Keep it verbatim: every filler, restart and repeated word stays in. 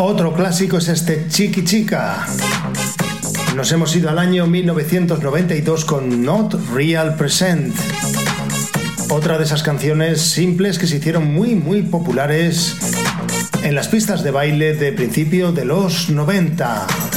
Otro clásico es este Chiqui Chica. Nos hemos ido al año mil novecientos noventa y dos con Not Real Present. Otra de esas canciones simples que se hicieron muy muy populares en las pistas de baile de principio de los noventa.